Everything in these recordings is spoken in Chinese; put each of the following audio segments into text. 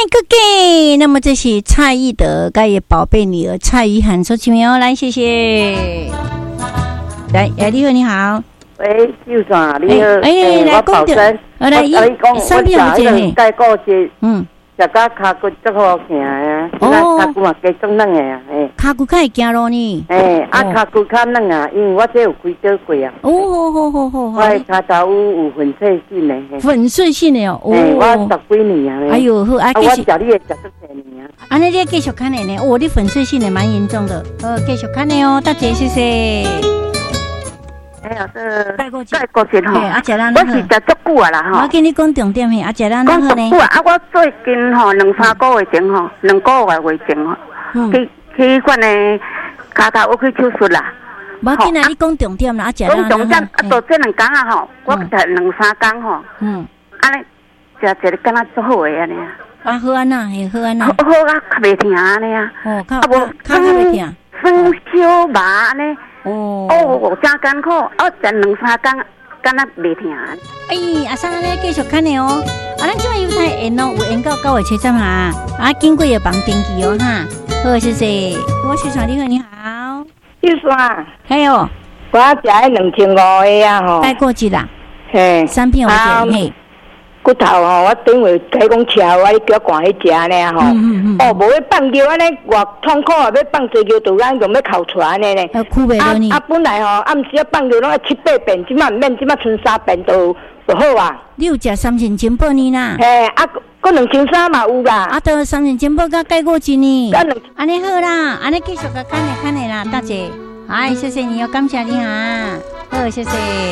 哥哥，那么这是蔡义德该也宝贝女儿蔡依涵说起名哦，来谢谢。来，你好，你好。 喂，秀爽，你好。 来讲着，来，三遍有一个介故事，食到骹骨足好行啊，骹骨嘛加种软的啊， 骹骨较会行路呢。 骹骨较软啊，因为我这有开刀过啊。 好。 我骹头有粉碎性的。 粉碎性的哦。 我10几年啊。 哎呦，好， 我食你也食足多年啊。 安尼你继续看的呢，你粉碎性的蛮严重的，继续看的哦，大姐谢谢。 老师， 盖过节吼，我是食足久啊啦吼。 我跟你讲重点嘿，食咱那个呢。 久啊，我最近吼2-3个月前吼，2个月前吼，去款的骹头我去手术啦。 无紧啊，你讲重点啦，食咱。 讲重点，到这2天啊吼，我食2-3天吼，安尼食一个敢若足好诶安尼啊。 好安那，好安那。 好啊，较袂疼安尼啊。 较袂疼。 酸小麻安尼。我真艰苦，食2-3天，敢若袂疼。 阿三咧继续看的哦。咱即摆犹太延哦，有延到9月7日哈。经过要绑登记哦哈。好，谢谢。我秀爽，你好，你好。 秀爽， 还有我食迄2500个啊吼。 带过去啦。 嘿。 3片有嘿。 骨头吼，我等下开讲吃，我你叫赶去食呢吼。无要放尿安尼，偌痛苦啊！要放济尿，就咱用要哭出来呢。 哭袂落呢。 本来吼暗时要放尿，拢要7-8遍，即摆毋免，即摆剩3遍就好啊。 你有食3层金宝呢啦？ 搁2003嘛有啦。 都3层金宝甲钙骨精呢。安尼好啦，安尼继续甲看的啦，大姐。哎，谢谢你哦，感谢你哈。好，谢谢。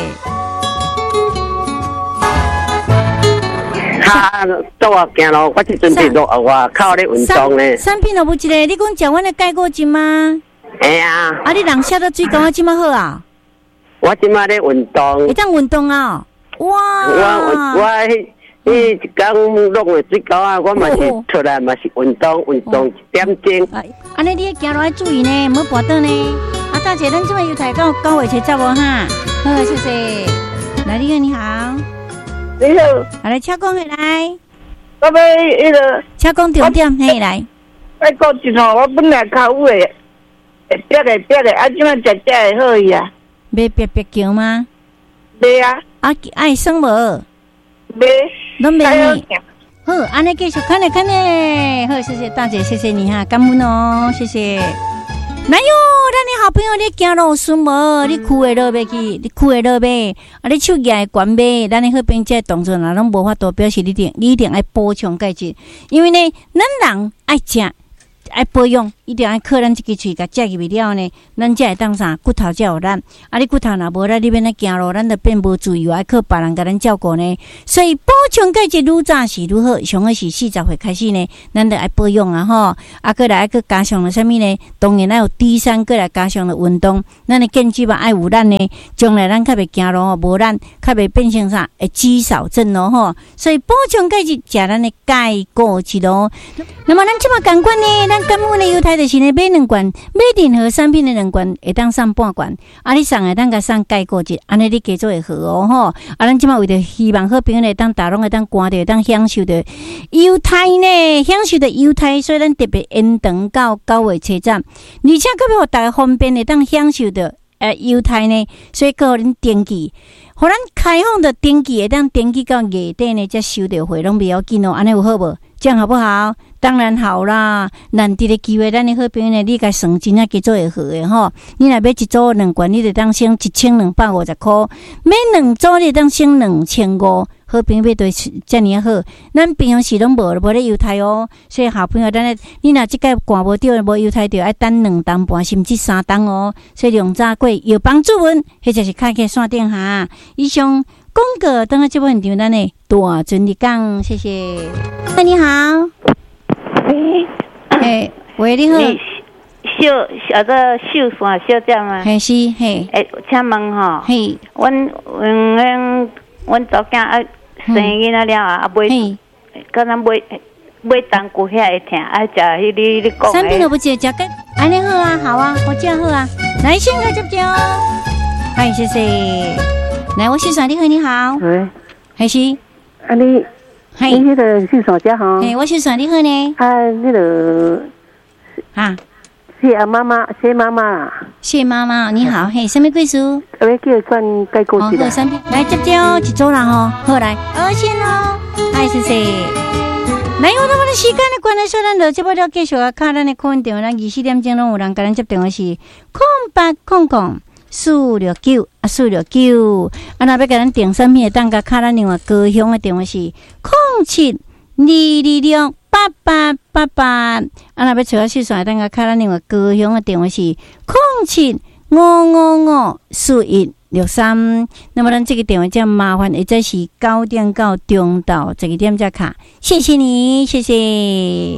做我行路，我即阵伫落外口咧运动咧。 3片都无一个，你讲食阮的钙骨精吗？ 嘿啊。 你人写到水沟即么好啊？ 我即摆咧运动。 会当运动啊？哇！ 我迄一工落个水沟啊，我嘛是出来嘛是运动1点钟。 安尼你行路要注意呢，唔好跌倒呢。大姐，咱即摆又抬到9月7日哦哈。好，谢谢。来，你好。 你好， 来车讲起来， 我要迄个车讲重点，嘿来。 我讲一吼，我本来较有会憋的，即摆食会好伊啊。 袂憋叫吗？ 袂啊。 爱生无？ 袂。 拢袂呢。好，安尼继续看嘞。好，谢谢大姐，谢谢你哈，感恩哦，谢谢。哪有？咱的好朋友，你行路顺无？你哭会落袂去？你哭会落袂？你手举会悬袂？咱的好朋友这动作若拢无法度表示你一定爱补充钙质，因为呢，咱人爱食。爱保养，一定要靠咱这个喙甲食入去了呢，咱才会当啥骨头才有力。你骨头若无力，你免来行路，咱就变无自由，爱靠别人甲咱照顾呢。所以补充钙质愈早是愈好，上好是40岁开始呢，咱就爱保养啊吼。过来搁加上了啥物呢？当然爱有D3，过来加上了运动，咱的健肌嘛爱有咱呢，将来咱较袂行路哦，无咱较袂变成啥肌少症咯吼。所以补充钙质，食咱的钙骨质咯。那么咱即马共款呢？咱感恩的犹太就是呢，买2罐，买任何产品的2罐会当送半罐，你送会当甲送钙骨质，安尼你加做会好哦吼。咱即马为着希望好朋友会当大拢会当寒着，会当享受着犹太呢，享受着犹太，所以咱特别延长到9月7日，而且搁要互大家方便会当享受着犹太呢，所以搁互恁登记。互咱开放的登记，会当登记到月底呢，才收到费，拢袂要紧哦。安尼有好无？这样好不好？当然好啦。难得的机会，咱的好朋友呢，你甲算真正叫做会好的吼。你若买一组2罐，你就当省1250块；买2组，你就当省2500。好朋友买对遮尔好，咱平常时拢无咧犹太哦。所以好朋友，你若即个赶无着，无犹太着，爱等2档半甚至3档哦。所以用早过有帮助文，或者是开去线顶下。以上广告，等下这部现场咱的大尊的讲，谢谢。你好，喂，你好， 小姐吗？ 嘿是嘿， 请问吼， 嘿， 阮早囝生囡仔了啊，买，敢若买冬菇遐会疼，爱食迄你讲。 产品都不食，食个安尼好啊，好啊，我食好啊，来先来接着，嗨，谢谢。来，我是啥？你好，你好。 喂， 还是？ 你嘿， 那个是啥家哈？ 嘿，我是算你好呢。 那个啊， 谢妈妈，谢妈妈， 谢妈妈，你好，嘿，什么故事？ 我要叫算该过去的。三片，来接招一组人哦，好来，先哦，嗨，谢谢。来，我们的时间的关系，咱就接不了继续啊，看咱的空电话，咱24点钟拢有人跟咱接电话是0800-469啊469，啊，那要给咱订产品的，当个卡咱另外高雄的电话是07-226-8888，啊，那要找我细算，当个卡咱另外高雄的电话是07-555-4163。那么咱这个电话叫麻烦，或者是9点到中到这个点再卡，谢谢你，谢谢。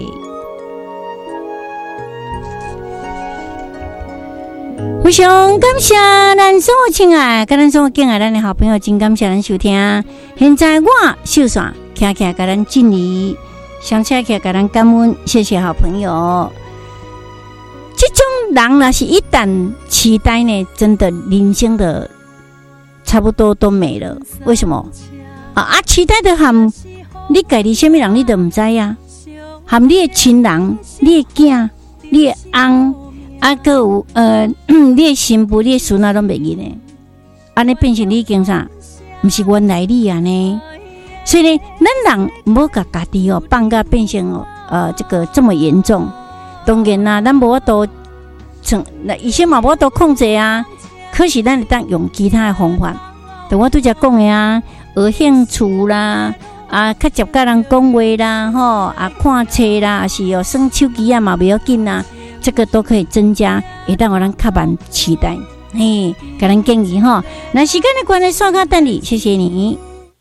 非常感谢咱所有亲爱、跟咱所有敬爱咱的好朋友，真感谢咱收听。现在我秀爽，徛徛跟咱敬礼，上车徛跟咱感恩，谢谢好朋友。这种人若是一旦期待呢，真的人生的差不多都没了。为什么？期待的含你家己什么人你都唔知呀，含你的亲人、你的囝、你的翁。还有你的新妇、你的孙啊，拢袂记呢。安尼变成你已经啥？不是原来你啊呢？所以呢，咱人唔好甲家己放甲变成这个这么严重。当然啦，咱无法度以前嘛无法度控制啊。可是咱会当用其他的方法，就我拄则讲的啊，学兴趣啦，较接甲人讲话啦，看册啦，是耍手机啊嘛，袂要紧啦。这个都可以增加，会当互咱较慢期待。嘿，给咱建议哈。那时间的关系，刷卡等你，谢谢你。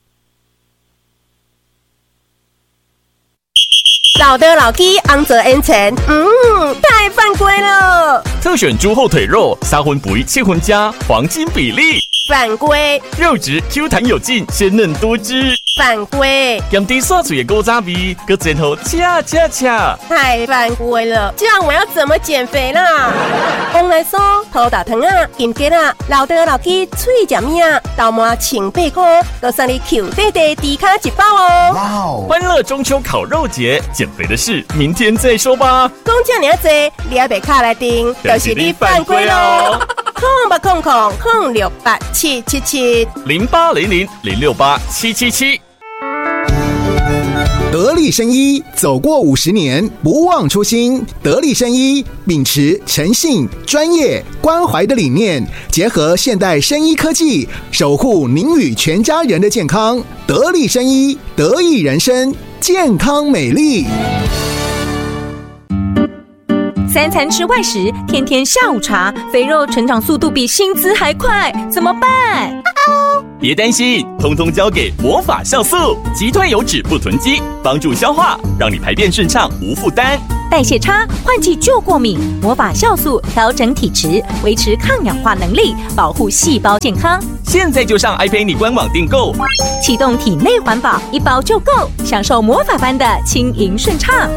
老的老鸡昂泽 N 层，太犯规了！ 特选猪后腿肉，3分肥7分加，黄金比例。 犯规！ 肉质 Q 弹有劲，鲜嫩多汁。 犯规！ 盐低刷嘴的古早味，搁前后恰。 太犯规了！这样我要怎么减肥啦？红来酥、土大糖啊、金桔啊、老的老鸡脆食面啊、豆麻清8块，搁送你 Q 弟弟低卡1包哦！ 哇哦！欢乐中秋烤肉节，减肥的事明天再说吧。 讲这么多，你还别卡来订，就是你犯规喽！0800-068-777 0800-068-777。 得力生医走过50年，不忘初心。得力生医秉持诚信、专业、关怀的理念，结合现代生医科技，守护您与全家人的健康。得力生医，得益人生，健康美丽。 3餐吃外食，天天下午茶，肥肉成长速度比薪资还快，怎么办？ 别担心，通通交给魔法酵素，击退油脂不囤积，帮助消化，让你排便顺畅无负担。 代谢差，换季就过敏，魔法酵素调整体质，维持抗氧化能力，保护细胞健康。 现在就上 iPay 官网订购， 启动体内环保，1包就够，享受魔法般的轻盈顺畅。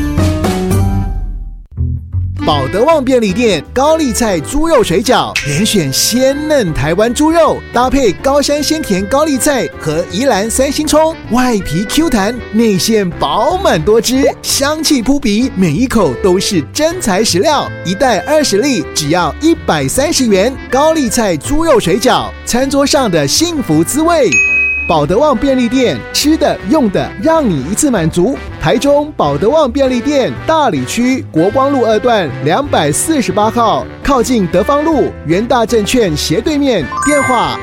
保德旺便利店高丽菜猪肉水饺，连选鲜嫩台湾猪肉，搭配高山鲜甜高丽菜和宜兰3星葱，外皮 Q 弹，内馅饱满多汁，香气扑鼻，每一口都是真材实料。一袋20粒，只要130元。高丽菜猪肉水饺，餐桌上的幸福滋味。保德旺便利店，吃的用的让你一次满足。台中保德旺便利店大里区国光路2段248号，靠近德芳路元大证券斜对面。电话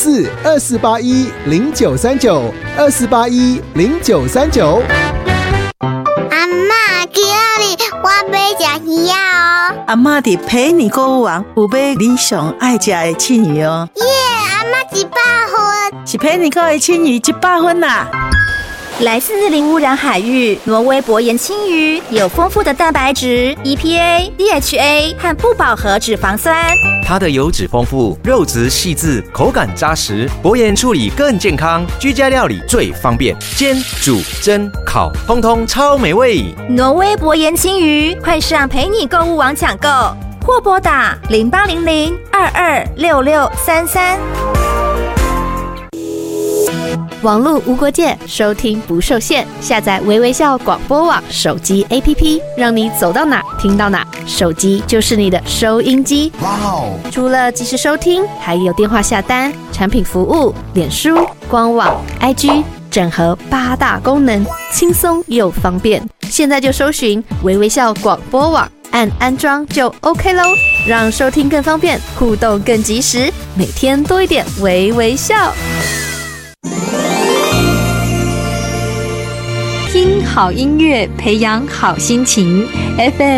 04-2481-0939 2481-0939。 阿嬷，今日我要吃鱼哦。 阿嬷伫陪你购物网有买你上爱吃的青鱼哦。 耶，阿嬷100分， 是陪你购的青鱼100分啦。 来自零污染海域，挪威薄盐青鱼有丰富的蛋白质、EPA、DHA 和不饱和脂肪酸。 它的油脂丰富，肉质细致，口感扎实，薄盐处理更健康，居家料理最方便，煎、煮、蒸、烤，通通超美味。 挪威薄盐青鱼，快上陪你购物网抢购，或拨打0800-226633。 网络无国界，收听不受限。下载微微笑广播网手机 APP， 让你走到哪听到哪，手机就是你的收音机。哇哦！除了即时收听，还有电话下单、产品服务、脸书、官网、IG， 整合8大功能，轻松又方便。现在就搜寻微微笑广播网，按安装就 OK 咯，让收听更方便，互动更及时，每天多一点微微笑。 听好音乐，培养好心情。FM